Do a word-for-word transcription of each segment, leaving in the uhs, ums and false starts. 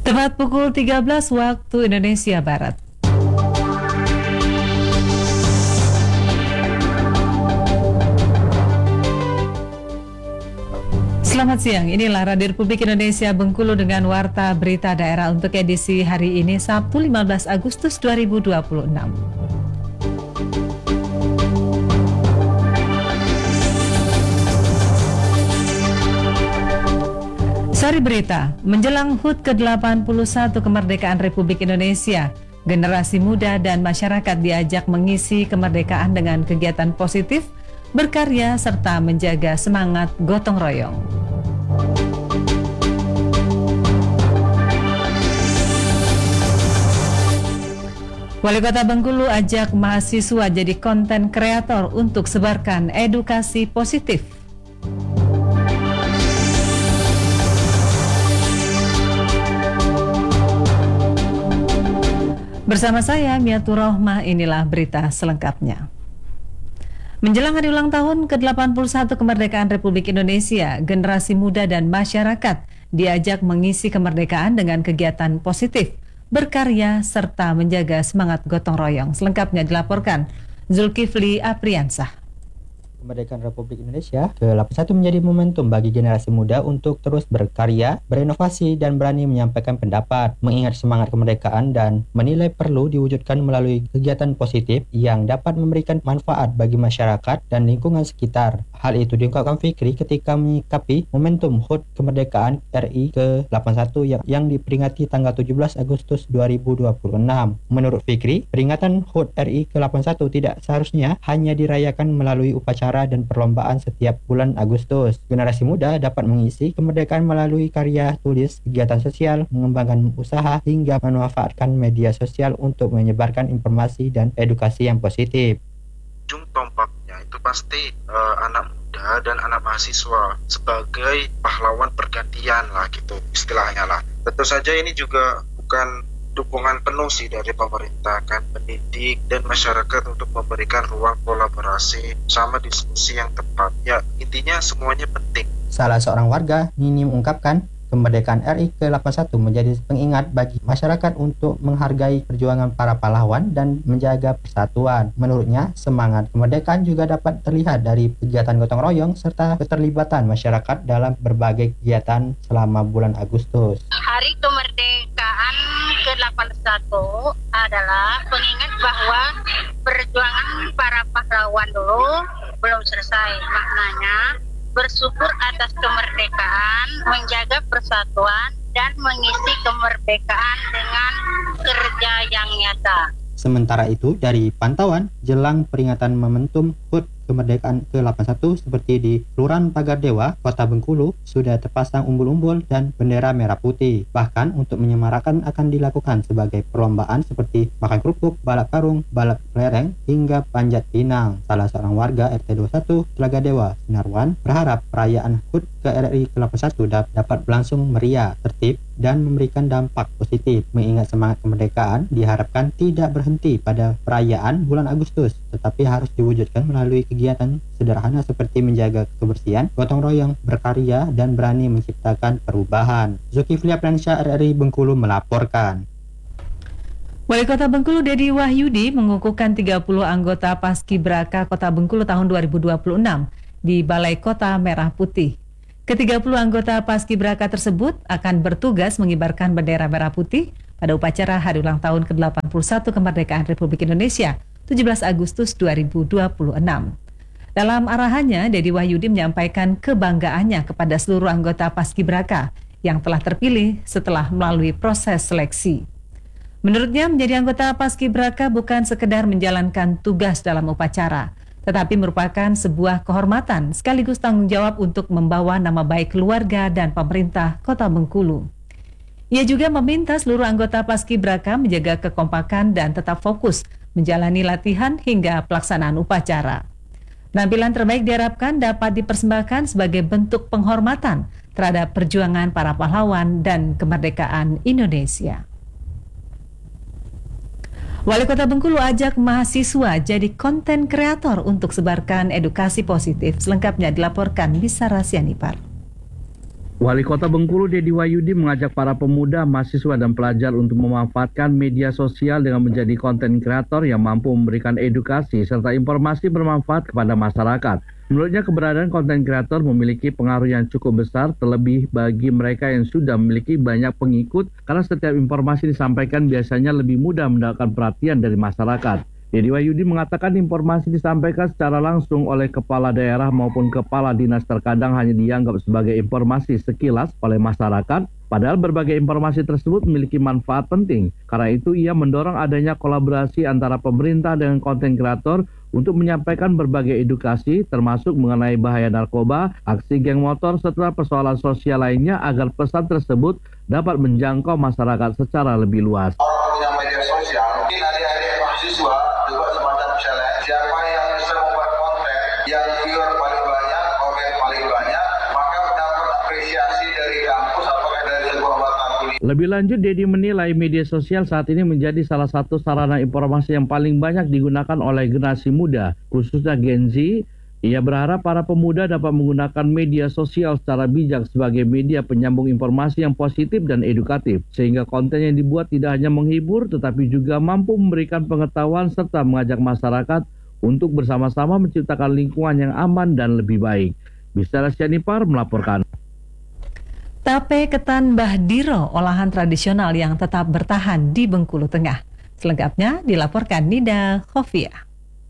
Tepat pukul tiga belas waktu Indonesia Barat. Selamat siang, inilah Radio Republik Indonesia Bengkulu dengan Warta Berita Daerah untuk edisi hari ini Sabtu lima belas Agustus dua ribu dua puluh enam. Sari berita, menjelang H U T ke delapan puluh satu kemerdekaan Republik Indonesia, generasi muda dan masyarakat diajak mengisi kemerdekaan dengan kegiatan positif, berkarya, serta menjaga semangat gotong royong. Wali Kota Bengkulu ajak mahasiswa jadi konten kreator untuk sebarkan edukasi positif. Bersama saya, Miatur Rohmah, inilah berita selengkapnya. Menjelang hari ulang tahun ke delapan puluh satu kemerdekaan Republik Indonesia, generasi muda dan masyarakat diajak mengisi kemerdekaan dengan kegiatan positif, berkarya, serta menjaga semangat gotong royong. Selengkapnya dilaporkan Zulkifli Apriansah. Kemerdekaan Republik Indonesia ke delapan puluh satu menjadi momentum bagi generasi muda untuk terus berkarya, berinovasi, dan berani menyampaikan pendapat, mengingat semangat kemerdekaan dan menilai perlu diwujudkan melalui kegiatan positif yang dapat memberikan manfaat bagi masyarakat dan lingkungan sekitar. Hal itu diungkapkan Fikri ketika menyikapi momentum H U T kemerdekaan R I ke delapan puluh satu yang, yang diperingati tanggal tujuh belas Agustus dua ribu dua puluh enam. Menurut Fikri, peringatan H U T R I ke delapan puluh satu tidak seharusnya hanya dirayakan melalui upacara dan perlombaan setiap bulan Agustus. Generasi muda dapat mengisi kemerdekaan melalui karya tulis, kegiatan sosial, mengembangkan usaha, hingga memanfaatkan media sosial untuk menyebarkan informasi dan edukasi yang positif. Ujung tombaknya itu pasti uh, anak muda dan anak mahasiswa sebagai pahlawan pergantian lah gitu istilahnya lah. Tentu saja ini juga bukan dukungan penuh sih dari pemerintah, kan, pendidik dan masyarakat untuk memberikan ruang kolaborasi sama diskusi yang tepat. Ya, intinya semuanya penting. Salah seorang warga, Nini, mengungkapkan kemerdekaan R I ke delapan puluh satu menjadi pengingat bagi masyarakat untuk menghargai perjuangan para pahlawan dan menjaga persatuan. Menurutnya, semangat kemerdekaan juga dapat terlihat dari kegiatan gotong royong serta keterlibatan masyarakat dalam berbagai kegiatan selama bulan Agustus. Hari kemerdekaan ke delapan puluh satu adalah pengingat bahwa perjuangan para pahlawan dulu belum selesai. Maknanya bersyukur atas kemerdekaan, menjaga persatuan, dan mengisi kemerdekaan dengan kerja yang nyata. Sementara itu, dari pantauan jelang peringatan momentum H U T kemerdekaan ke delapan puluh satu seperti di Kelurahan Pagar Dewa, Kota Bengkulu, sudah terpasang umbul-umbul dan bendera merah putih. Bahkan untuk menyemarakan akan dilakukan sebagai perlombaan seperti makan kerupuk, balap karung, balap kelereng, hingga panjat pinang. Salah seorang warga R T dua puluh satu Telaga Dewa, Sinarwan, berharap perayaan H U T ke R I ke delapan puluh satu dapat berlangsung meriah, tertib, dan memberikan dampak positif. Mengingat semangat kemerdekaan diharapkan tidak berhenti pada perayaan bulan Agustus, tetapi harus diwujudkan melalui kegiatan sederhana seperti menjaga kebersihan, gotong royong, berkarya, dan berani menciptakan perubahan. Zulkifli Apriansah, R R I Bengkulu melaporkan. Wali Kota Bengkulu Dedi Wahyudi mengukuhkan tiga puluh anggota Paskibraka Kota Bengkulu tahun dua ribu dua puluh enam di Balai Kota Merah Putih. ke tiga puluh anggota Paskibraka tersebut akan bertugas mengibarkan bendera merah putih pada upacara Hari Ulang Tahun ke delapan puluh satu Kemerdekaan Republik Indonesia tujuh belas Agustus dua ribu dua puluh enam. Dalam arahannya, Dedi Wahyudi menyampaikan kebanggaannya kepada seluruh anggota Paskibraka yang telah terpilih setelah melalui proses seleksi. Menurutnya, menjadi anggota Paskibraka bukan sekedar menjalankan tugas dalam upacara, tetapi merupakan sebuah kehormatan sekaligus tanggung jawab untuk membawa nama baik keluarga dan pemerintah Kota Bengkulu. Ia juga meminta seluruh anggota Paskibraka menjaga kekompakan dan tetap fokus menjalani latihan hingga pelaksanaan upacara. Penampilan terbaik diharapkan dapat dipersembahkan sebagai bentuk penghormatan terhadap perjuangan para pahlawan dan kemerdekaan Indonesia. Wali Kota Bengkulu ajak mahasiswa jadi konten kreator untuk sebarkan edukasi positif. Selengkapnya dilaporkan Bisara Sianipar. Wali Kota Bengkulu Dedi Wahyudi mengajak para pemuda, mahasiswa dan pelajar untuk memanfaatkan media sosial dengan menjadi konten kreator yang mampu memberikan edukasi serta informasi bermanfaat kepada masyarakat. Menurutnya keberadaan konten kreator memiliki pengaruh yang cukup besar terlebih bagi mereka yang sudah memiliki banyak pengikut karena setiap informasi disampaikan biasanya lebih mudah mendapatkan perhatian dari masyarakat. Dedi Wahyudi mengatakan informasi disampaikan secara langsung oleh kepala daerah maupun kepala dinas terkadang hanya dianggap sebagai informasi sekilas oleh masyarakat, padahal berbagai informasi tersebut memiliki manfaat penting. Karena itu ia mendorong adanya kolaborasi antara pemerintah dengan konten kreator untuk menyampaikan berbagai edukasi termasuk mengenai bahaya narkoba, aksi geng motor serta persoalan sosial lainnya agar pesan tersebut dapat menjangkau masyarakat secara lebih luas. Orang punya media sosial, mungkin adik-adik mahasiswa juga semacam misalnya siapa yang bisa membuat konten yang viewer paling banyak, komen paling banyak, maka mendapat apresiasi dari kampus atau dari sebuah mata kuliah. Lebih lanjut, Dedi menilai media sosial saat ini menjadi salah satu sarana informasi yang paling banyak digunakan oleh generasi muda, khususnya Gen Z. Ia berharap para pemuda dapat menggunakan media sosial secara bijak sebagai media penyambung informasi yang positif dan edukatif, sehingga konten yang dibuat tidak hanya menghibur, tetapi juga mampu memberikan pengetahuan serta mengajak masyarakat untuk bersama-sama menciptakan lingkungan yang aman dan lebih baik. Bisara Syanipar melaporkan. Tape ketan Mbah Diro, olahan tradisional yang tetap bertahan di Bengkulu Tengah. Selengkapnya dilaporkan Nida Khofia.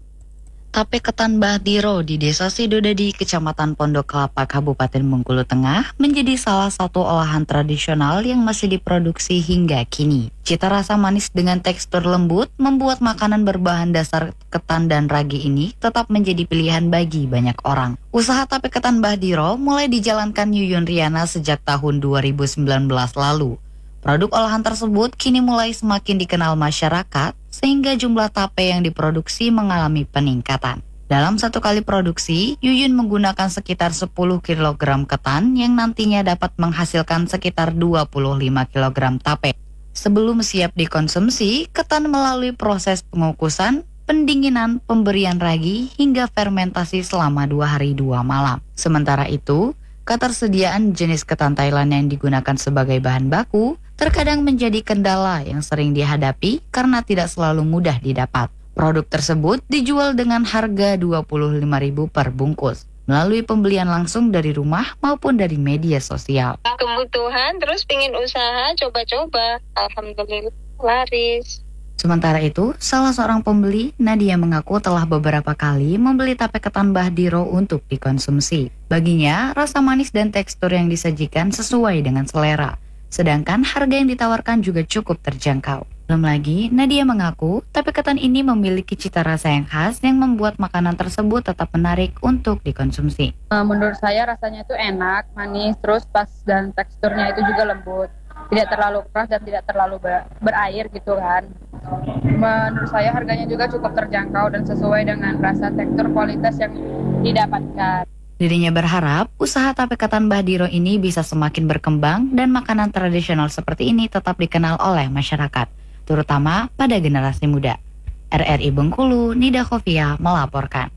Tape ketan Mbah Diro di Desa Sidodadi, Kecamatan Pondok Kelapa, Kabupaten Bengkulu Tengah menjadi salah satu olahan tradisional yang masih diproduksi hingga kini. Cita rasa manis dengan tekstur lembut membuat makanan berbahan dasar ketan dan ragi ini tetap menjadi pilihan bagi banyak orang. Usaha tape ketan Mbah Diro mulai dijalankan Yuyun Riana sejak tahun dua ribu sembilan belas lalu. Produk olahan tersebut kini mulai semakin dikenal masyarakat, sehingga jumlah tape yang diproduksi mengalami peningkatan. Dalam satu kali produksi, Yuyun menggunakan sekitar sepuluh kilogram ketan yang nantinya dapat menghasilkan sekitar dua puluh lima kilogram tape. Sebelum siap dikonsumsi, ketan melalui proses pengukusan, pendinginan, pemberian ragi, hingga fermentasi selama dua hari dua malam. Sementara itu, ketersediaan jenis ketan Thailand yang digunakan sebagai bahan baku terkadang menjadi kendala yang sering dihadapi karena tidak selalu mudah didapat. Produk tersebut dijual dengan harga dua puluh lima ribu rupiah per bungkus melalui pembelian langsung dari rumah maupun dari media sosial. Kebutuhan terus pingin usaha, coba-coba. Alhamdulillah laris. Sementara itu, salah seorang pembeli, Nadia, mengaku telah beberapa kali membeli tape ketan Mbah Diro untuk dikonsumsi. Baginya, rasa manis dan tekstur yang disajikan sesuai dengan selera. Sedangkan harga yang ditawarkan juga cukup terjangkau. Belum lagi, Nadia mengaku tape ketan ini memiliki cita rasa yang khas yang membuat makanan tersebut tetap menarik untuk dikonsumsi. Menurut saya rasanya itu enak, manis, terus pas dan teksturnya itu juga lembut. Tidak terlalu keras dan tidak terlalu ber- berair gitu kan. Menurut saya harganya juga cukup terjangkau dan sesuai dengan rasa, tekstur, kualitas yang didapatkan. Dirinya berharap usaha tape ketan Mbah Diro ini bisa semakin berkembang dan makanan tradisional seperti ini tetap dikenal oleh masyarakat, terutama pada generasi muda. R R I Bengkulu, Nida Khofia melaporkan.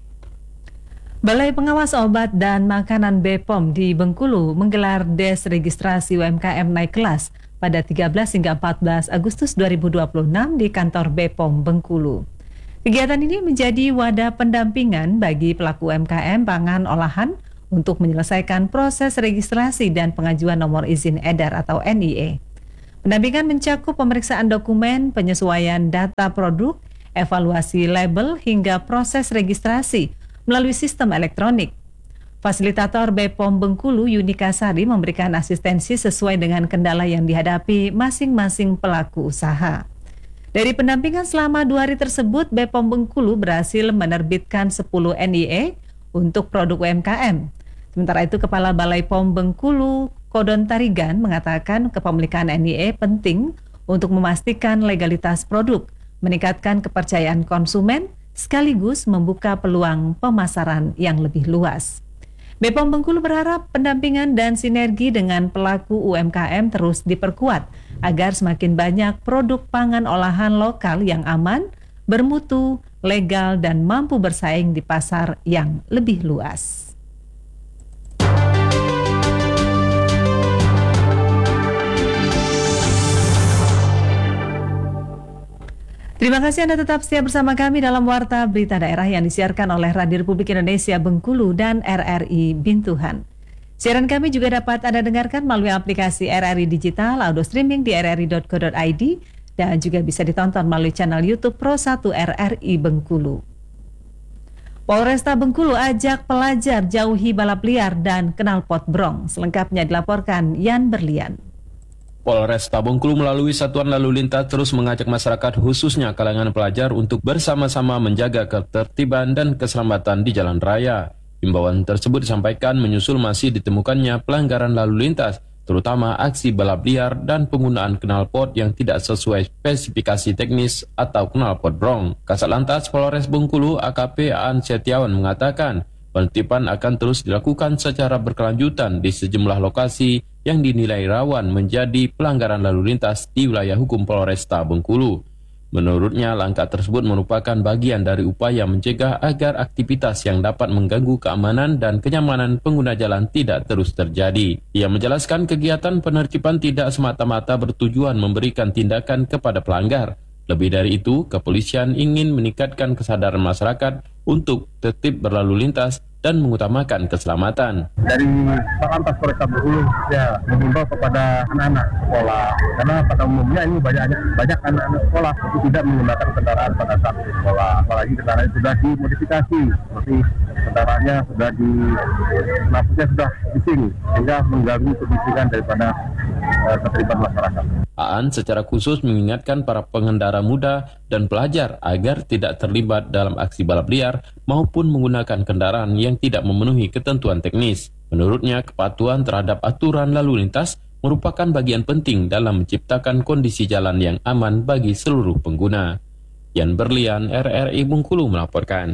Balai Pengawas Obat dan Makanan B P O M di Bengkulu menggelar des registrasi U M K M naik kelas pada tiga belas hingga empat belas Agustus dua ribu dua puluh enam di kantor B P O M Bengkulu. Kegiatan ini menjadi wadah pendampingan bagi pelaku U M K M pangan olahan untuk menyelesaikan proses registrasi dan pengajuan nomor izin edar atau N I E. Pendampingan mencakup pemeriksaan dokumen, penyesuaian data produk, evaluasi label, hingga proses registrasi melalui sistem elektronik. Fasilitator B P O M Bengkulu, Yunika Sari, memberikan asistensi sesuai dengan kendala yang dihadapi masing-masing pelaku usaha. Dari pendampingan selama dua hari tersebut, B P O M Bengkulu berhasil menerbitkan sepuluh N I E untuk produk U M K M. Sementara itu, Kepala Balai P O M Bengkulu, Kodon Tarigan, mengatakan kepemilikan N I E penting untuk memastikan legalitas produk, meningkatkan kepercayaan konsumen, sekaligus membuka peluang pemasaran yang lebih luas. B P O M Bengkulu berharap pendampingan dan sinergi dengan pelaku U M K M terus diperkuat agar semakin banyak produk pangan olahan lokal yang aman, bermutu, legal, dan mampu bersaing di pasar yang lebih luas. Terima kasih Anda tetap setia bersama kami dalam Warta Berita Daerah yang disiarkan oleh Radio Republik Indonesia Bengkulu dan R R I Bintuhan. Siaran kami juga dapat Anda dengarkan melalui aplikasi R R I Digital, audio streaming di r r i dot co dot i d, dan juga bisa ditonton melalui channel YouTube Pro satu R R I Bengkulu. Polresta Bengkulu ajak pelajar jauhi balap liar dan knalpot brong. Selengkapnya dilaporkan Yan Berlian. Polresta Bengkulu melalui Satuan Lalu Lintas terus mengajak masyarakat khususnya kalangan pelajar untuk bersama-sama menjaga ketertiban dan keselamatan di jalan raya. Himbauan tersebut disampaikan menyusul masih ditemukannya pelanggaran lalu lintas, terutama aksi balap liar dan penggunaan knalpot yang tidak sesuai spesifikasi teknis atau knalpot brong. Kasat Lantas Polres Bengkulu A K P Aan Setiawan mengatakan, penertiban akan terus dilakukan secara berkelanjutan di sejumlah lokasi yang dinilai rawan menjadi pelanggaran lalu lintas di wilayah hukum Polresta Bengkulu. Menurutnya, langkah tersebut merupakan bagian dari upaya mencegah agar aktivitas yang dapat mengganggu keamanan dan kenyamanan pengguna jalan tidak terus terjadi. Ia menjelaskan kegiatan penertiban tidak semata-mata bertujuan memberikan tindakan kepada pelanggar. Lebih dari itu, kepolisian ingin meningkatkan kesadaran masyarakat untuk tertib berlalu lintas dan mengutamakan keselamatan. Dari Satlantas Polresta Bengkulu ya mengimbau kepada anak-anak sekolah, karena pada umumnya ini banyak banyak anak-anak sekolah itu tidak menggunakan kendaraan pada saat di sekolah, apalagi kendaraan sudah dimodifikasi, seperti kendaraannya sudah di knalpotnya sudah bising sehingga mengganggu kebisingan daripada uh, ketertiban masyarakat. Aan secara khusus mengingatkan para pengendara muda dan pelajar agar tidak terlibat dalam aksi balap liar maupun menggunakan kendaraan yang tidak memenuhi ketentuan teknis. Menurutnya, kepatuhan terhadap aturan lalu lintas merupakan bagian penting dalam menciptakan kondisi jalan yang aman bagi seluruh pengguna. Yan Berlian, R R I Bengkulu melaporkan.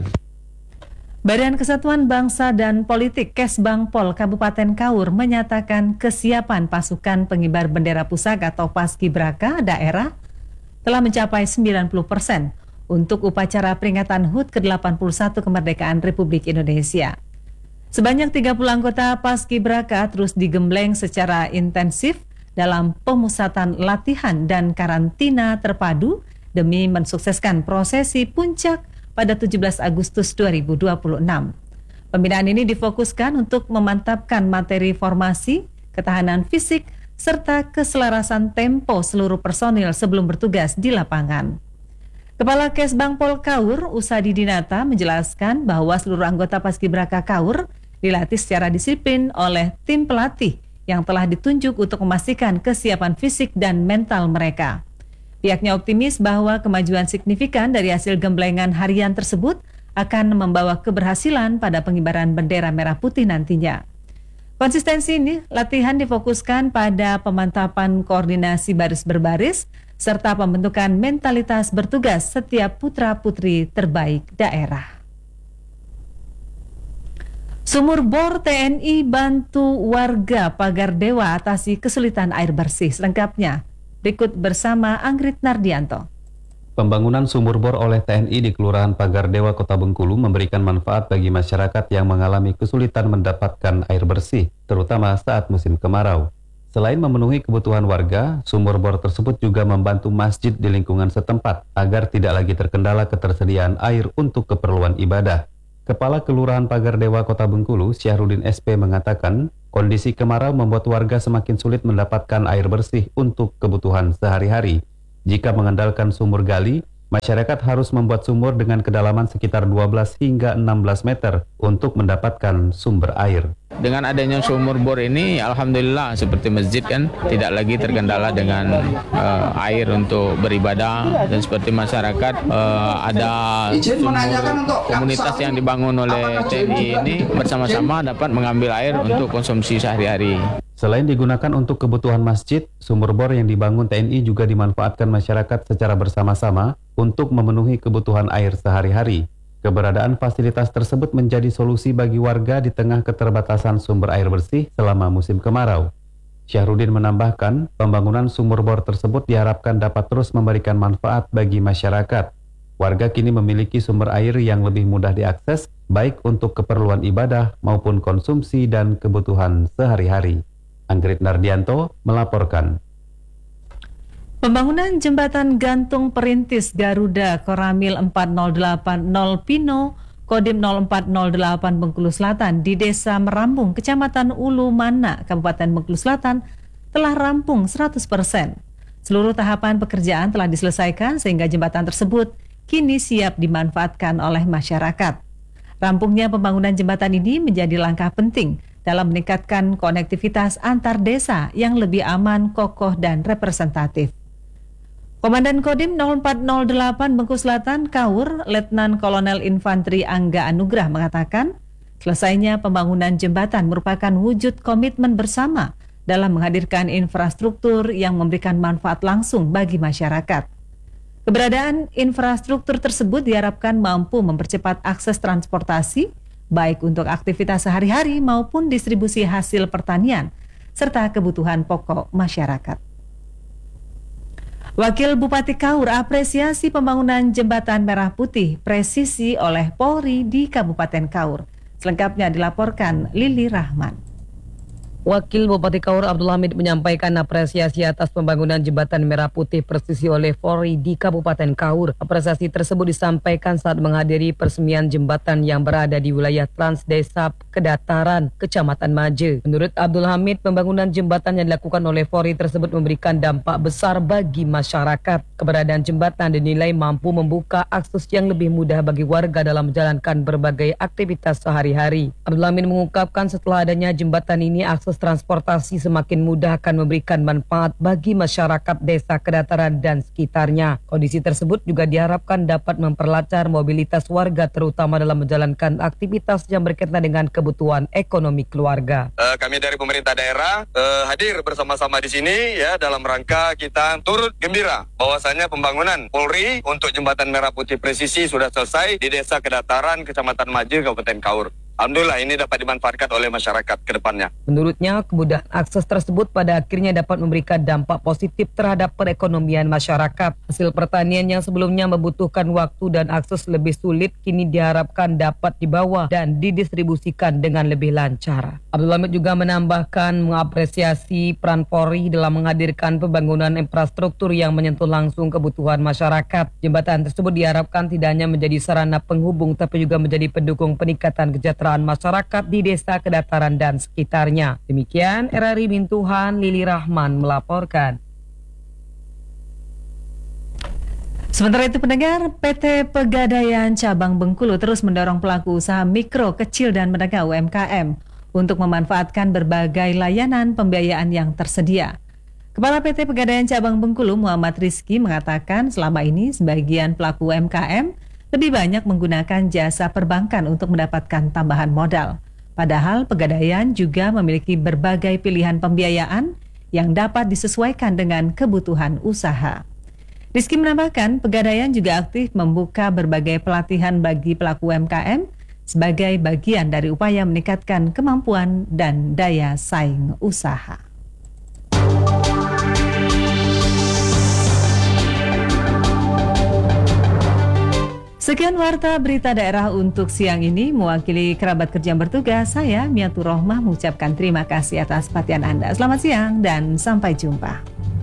Badan Kesatuan Bangsa dan Politik Kesbangpol Kabupaten Kaur menyatakan kesiapan pasukan pengibar bendera pusaka atau Paskibraka daerah telah mencapai sembilan puluh persen untuk upacara peringatan H U T ke delapan puluh satu kemerdekaan Republik Indonesia. Sebanyak tiga puluh anggota Paskibraka terus digembleng secara intensif dalam pemusatan latihan dan karantina terpadu demi mensukseskan prosesi puncak pada tujuh belas Agustus dua ribu dua puluh enam. Pembinaan ini difokuskan untuk memantapkan materi formasi, ketahanan fisik, serta keselarasan tempo seluruh personil sebelum bertugas di lapangan. Kepala Kesbangpol Kaur, Usadi Dinata, menjelaskan bahwa seluruh anggota Paskibraka Kaur dilatih secara disiplin oleh tim pelatih yang telah ditunjuk untuk memastikan kesiapan fisik dan mental mereka. Pihaknya optimis bahwa kemajuan signifikan dari hasil gemblengan harian tersebut akan membawa keberhasilan pada pengibaran bendera merah putih nantinya. Konsistensi ini latihan difokuskan pada pemantapan koordinasi baris berbaris serta pembentukan mentalitas bertugas setiap putra-putri terbaik daerah. Sumur bor T N I bantu warga Pagar Dewa atasi kesulitan air bersih. Selengkapnya berikut bersama Anggrit Nardianto. Pembangunan sumur bor oleh T N I di Kelurahan Pagar Dewa, Kota Bengkulu memberikan manfaat bagi masyarakat yang mengalami kesulitan mendapatkan air bersih, terutama saat musim kemarau. Selain memenuhi kebutuhan warga, sumur bor tersebut juga membantu masjid di lingkungan setempat agar tidak lagi terkendala ketersediaan air untuk keperluan ibadah. Kepala Kelurahan Pagar Dewa Kota Bengkulu, Syahrudin S P mengatakan, kondisi kemarau membuat warga semakin sulit mendapatkan air bersih untuk kebutuhan sehari-hari. Jika mengandalkan sumur gali, masyarakat harus membuat sumur dengan kedalaman sekitar dua belas hingga enam belas meter untuk mendapatkan sumber air. Dengan adanya sumur bor ini, alhamdulillah seperti masjid kan tidak lagi terkendala dengan uh, air untuk beribadah, dan seperti masyarakat uh, ada sumur komunitas yang dibangun oleh T N I ini bersama-sama dapat mengambil air untuk konsumsi sehari-hari. Selain digunakan untuk kebutuhan masjid, sumur bor yang dibangun T N I juga dimanfaatkan masyarakat secara bersama-sama untuk memenuhi kebutuhan air sehari-hari. Keberadaan fasilitas tersebut menjadi solusi bagi warga di tengah keterbatasan sumber air bersih selama musim kemarau. Syahrudin menambahkan, pembangunan sumur bor tersebut diharapkan dapat terus memberikan manfaat bagi masyarakat. Warga kini memiliki sumber air yang lebih mudah diakses, baik untuk keperluan ibadah maupun konsumsi dan kebutuhan sehari-hari. Anggrit Nardianto melaporkan. Pembangunan jembatan gantung perintis Garuda Koramil empat nol delapan nol Pino Kodim nol empat nol delapan Bengkulu Selatan di Desa Merambung, Kecamatan Ulu Mana, Kabupaten Bengkulu Selatan telah rampung seratus persen. Seluruh tahapan pekerjaan telah diselesaikan sehingga jembatan tersebut kini siap dimanfaatkan oleh masyarakat. Rampungnya pembangunan jembatan ini menjadi langkah penting dalam meningkatkan konektivitas antar desa yang lebih aman, kokoh, dan representatif. Komandan Kodim nol empat nol delapan Bengkulu Selatan Kaur, Letnan Kolonel Infanteri Angga Anugrah mengatakan, selesainya pembangunan jembatan merupakan wujud komitmen bersama dalam menghadirkan infrastruktur yang memberikan manfaat langsung bagi masyarakat. Keberadaan infrastruktur tersebut diharapkan mampu mempercepat akses transportasi, baik untuk aktivitas sehari-hari maupun distribusi hasil pertanian, serta kebutuhan pokok masyarakat. Wakil Bupati Kaur apresiasi pembangunan jembatan Merah Putih presisi oleh Polri di Kabupaten Kaur. Selengkapnya dilaporkan Lili Rahman. Wakil Bupati Kaur Abdul Hamid menyampaikan apresiasi atas pembangunan jembatan Merah Putih presisi oleh Polri di Kabupaten Kaur. Apresiasi tersebut disampaikan saat menghadiri peresmian jembatan yang berada di wilayah Trans Desa Kedataran, Kecamatan Maje. Menurut Abdul Hamid, pembangunan jembatan yang dilakukan oleh Polri tersebut memberikan dampak besar bagi masyarakat. Keberadaan jembatan dinilai mampu membuka akses yang lebih mudah bagi warga dalam menjalankan berbagai aktivitas sehari-hari. Abdul Hamid mengungkapkan setelah adanya jembatan ini, akses transportasi semakin mudah akan memberikan manfaat bagi masyarakat desa Kedataran dan sekitarnya. Kondisi tersebut juga diharapkan dapat memperlancar mobilitas warga terutama dalam menjalankan aktivitas yang berkaitan dengan kebutuhan ekonomi keluarga. Uh, kami dari pemerintah daerah uh, hadir bersama-sama di sini ya dalam rangka kita turut gembira bahwasanya pembangunan Polri untuk jembatan Merah Putih presisi sudah selesai di Desa Kedataran, Kecamatan Maje, Kabupaten Kaur. Alhamdulillah ini dapat dimanfaatkan oleh masyarakat ke depannya. Menurutnya, kemudahan akses tersebut pada akhirnya dapat memberikan dampak positif terhadap perekonomian masyarakat. Hasil pertanian yang sebelumnya membutuhkan waktu dan akses lebih sulit kini diharapkan dapat dibawa dan didistribusikan dengan lebih lancar. Abdul Hamid juga menambahkan mengapresiasi peran Polri dalam menghadirkan pembangunan infrastruktur yang menyentuh langsung kebutuhan masyarakat. Jembatan tersebut diharapkan tidak hanya menjadi sarana penghubung tapi juga menjadi pendukung peningkatan kesejahteraan masyarakat di Desa Kedataran dan sekitarnya. Demikian R R I Bintuhan, Lili Rahman melaporkan. Sementara itu pendengar, P T Pegadaian Cabang Bengkulu terus mendorong pelaku usaha mikro, kecil dan menengah U M K M untuk memanfaatkan berbagai layanan pembiayaan yang tersedia. Kepala P T Pegadaian Cabang Bengkulu Muhammad Rizky mengatakan selama ini sebagian pelaku U M K M lebih banyak menggunakan jasa perbankan untuk mendapatkan tambahan modal. Padahal Pegadaian juga memiliki berbagai pilihan pembiayaan yang dapat disesuaikan dengan kebutuhan usaha. Rizky menambahkan, Pegadaian juga aktif membuka berbagai pelatihan bagi pelaku U M K M sebagai bagian dari upaya meningkatkan kemampuan dan daya saing usaha. Sekian warta berita daerah untuk siang ini. Mewakili kerabat kerja yang bertugas, saya Miatur Rohmah mengucapkan terima kasih atas perhatian Anda. Selamat siang dan sampai jumpa.